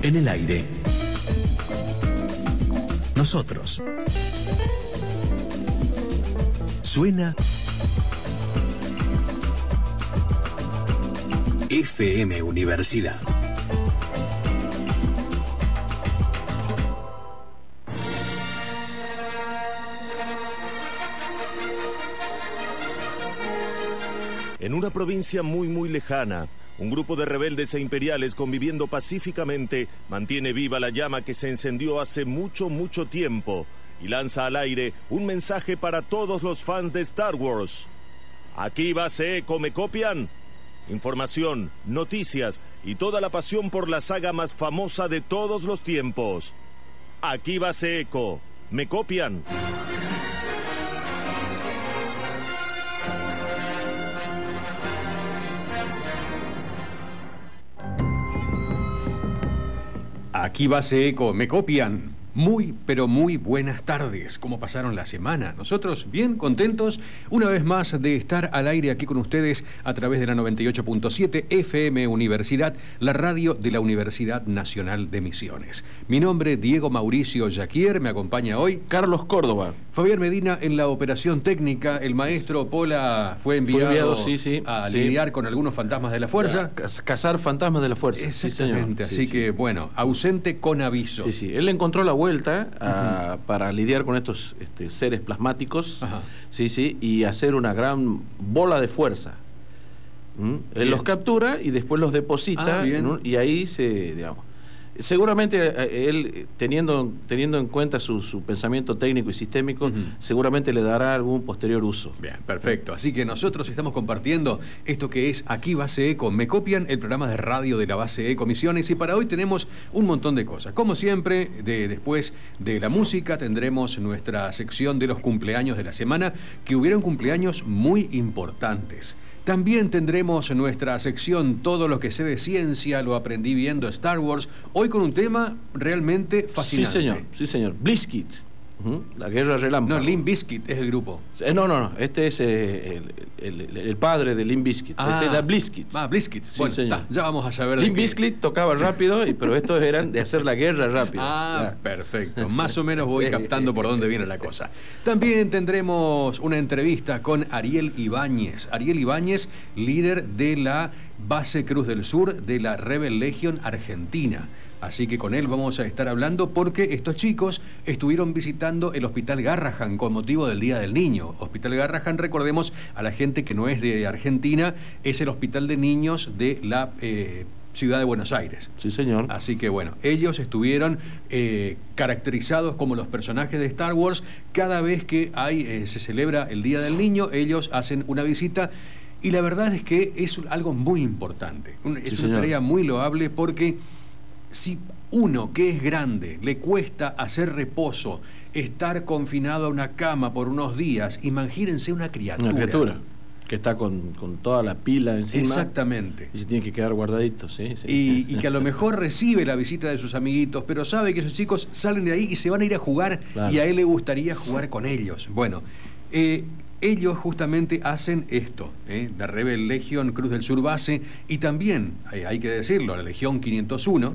En el aire. Nosotros. Suena FM Universidad. En una provincia muy lejana, un grupo de rebeldes e imperiales conviviendo pacíficamente mantiene viva la llama que se encendió hace mucho tiempo y lanza al aire un mensaje para todos los fans de Star Wars. Aquí Base Eco, ¿me copian? Información, noticias y toda la pasión por la saga más famosa de todos los tiempos. Aquí Base Eco, ¿me copian? Aquí Base Eco, ¿me copian? Muy, pero muy buenas tardes. ¿Cómo pasaron la semana? Nosotros bien contentos una vez más de estar al aire aquí con ustedes a través de la 98.7 FM Universidad, la radio de la Universidad Nacional de Misiones. Mi nombre es Diego Mauricio Jaquier, me acompaña hoy Carlos Córdoba. Fabián Medina en la operación técnica. El maestro Pola fue enviado a lidiar con algunos fantasmas de la fuerza. Cazar fantasmas de la fuerza. Exactamente, sí, así que bueno, ausente con aviso. Sí, él encontró la vuelta para lidiar con estos seres plasmáticos, y hacer una gran bola de fuerza. Él los captura y después los deposita, y ahí seguramente él, teniendo en cuenta su pensamiento técnico y sistémico, seguramente le dará algún posterior uso. Bien, perfecto. Así que nosotros estamos compartiendo esto que es Aquí Base Eco, me copian, el programa de radio de la Base Eco Misiones, y para hoy tenemos un montón de cosas. Como siempre, después de la música tendremos nuestra sección de los cumpleaños de la semana, que hubieron cumpleaños muy importantes. También tendremos nuestra sección Todo lo que sé de ciencia, lo aprendí viendo Star Wars, hoy con un tema realmente fascinante. Sí, señor. Blitzkrieg. La guerra relámpago. No, Limp Bizkit es el grupo. No. Este es el padre de Limp Bizkit. Este era Blitzkrieg. Blitzkrieg. Sí, bueno, señor. Ya vamos a saber. Limp Bizkit tocaba rápido, pero estos eran de hacer la guerra rápido. Perfecto. Más o menos voy captando por dónde viene la cosa. También tendremos una entrevista con Ariel Ibáñez. Ariel Ibáñez, líder de la Base Cruz del Sur de la Rebel Legion Argentina. Así que con él vamos a estar hablando porque estos chicos estuvieron visitando el Hospital Garrahan con motivo del Día del Niño. Hospital Garrahan, recordemos a la gente que no es de Argentina, es el hospital de niños de la ciudad de Buenos Aires. Sí, señor. Así que bueno, ellos estuvieron caracterizados como los personajes de Star Wars. Cada vez que se celebra el Día del Niño, ellos hacen una visita. Y la verdad es que es algo muy importante. Es una tarea muy loable porque si uno que es grande le cuesta hacer reposo, estar confinado a una cama por unos días, imagínense una criatura. Una criatura que está con toda la pila encima. Exactamente. Y se tiene que quedar guardadito, sí. Y que a lo mejor recibe la visita de sus amiguitos, pero sabe que esos chicos salen de ahí y se van a ir a jugar, y a él le gustaría jugar con ellos. Bueno, ellos justamente hacen esto, la Rebel Legion Cruz del Sur Base, y también, hay que decirlo, la Legión 501,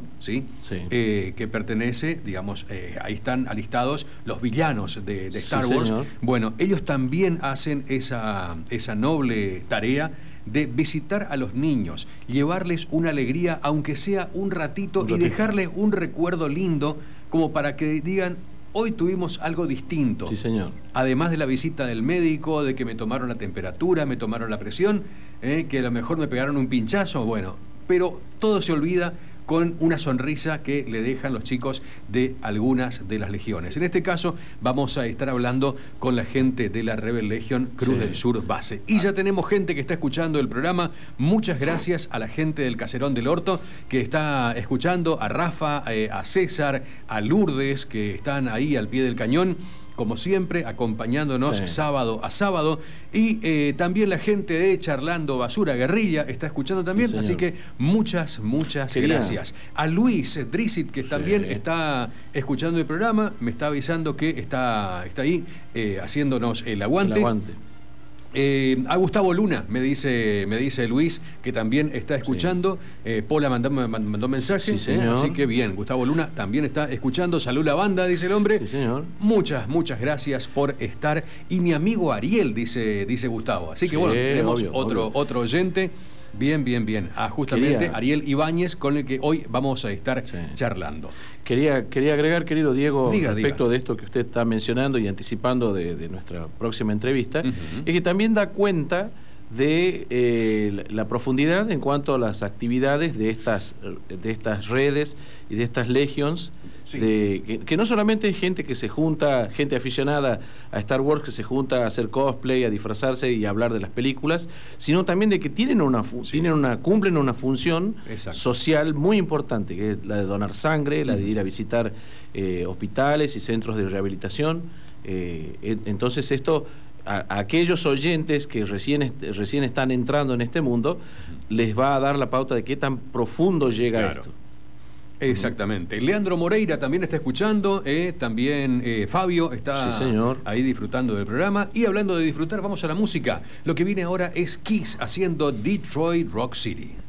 que pertenece, digamos, ahí están alistados los villanos de Star Wars. Señor. Bueno, ellos también hacen esa noble tarea de visitar a los niños, llevarles una alegría, aunque sea un ratito, y dejarles un recuerdo lindo, como para que digan: hoy tuvimos algo distinto. Sí, señor. Además de la visita del médico, de que me tomaron la temperatura, me tomaron la presión, que a lo mejor me pegaron un pinchazo, bueno, pero todo se olvida con una sonrisa que le dejan los chicos de algunas de las legiones. En este caso vamos a estar hablando con la gente de la Rebel Legion Cruz del Sur Base. Y ya tenemos gente que está escuchando el programa. Muchas gracias a la gente del Caserón del Orto que está escuchando, a Rafa, a César, a Lourdes, que están ahí al pie del cañón, como siempre, acompañándonos sábado a sábado. Y también la gente de Charlando Basura Guerrilla está escuchando también. Sí, así que muchas gracias. A Luis Drizit, que también está escuchando el programa, me está avisando que está ahí haciéndonos el aguante. A Gustavo Luna, me dice Luis, que también está escuchando. Sí. Paula mandó mensaje, sí, así que bien. Gustavo Luna también está escuchando. Salud la banda, dice el hombre. Sí, señor. Muchas gracias por estar. Y mi amigo Ariel, dice Gustavo. Así que sí, bueno, tenemos obvio. otro oyente. Bien. Justamente Ariel Ibáñez, con el que hoy vamos a estar charlando. Quería agregar, querido Diego, respecto diga. de esto que usted está mencionando y anticipando de nuestra próxima entrevista, es que también da cuenta de la profundidad en cuanto a las actividades de estas redes y de estas legions, que no solamente es gente que se junta, gente aficionada a Star Wars que se junta a hacer cosplay, a disfrazarse y a hablar de las películas, sino también de que cumplen una función social muy importante, que es la de donar sangre, la de ir a visitar hospitales y centros de rehabilitación. Entonces esto, a aquellos oyentes que recién están entrando en este mundo, les va a dar la pauta de qué tan profundo llega esto. Exactamente. Leandro Moreira también está escuchando, también Fabio está ahí disfrutando del programa. Y hablando de disfrutar, vamos a la música. Lo que viene ahora es Kiss haciendo Detroit Rock City.